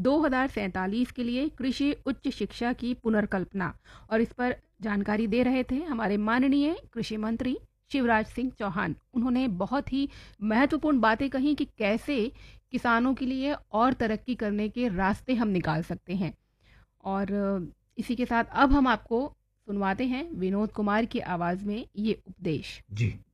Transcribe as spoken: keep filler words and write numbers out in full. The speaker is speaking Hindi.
दो हज़ार सैंतालीस के लिए कृषि उच्च शिक्षा की पुनर्कल्पना। और इस पर जानकारी दे रहे थे हमारे माननीय कृषि मंत्री शिवराज सिंह चौहान। उन्होंने बहुत ही महत्वपूर्ण बातें कही कि कैसे किसानों के लिए और तरक्की करने के रास्ते हम निकाल सकते हैं। और इसी के साथ अब हम आपको सुनवाते हैं विनोद कुमार की आवाज में ये उपदेश। जी।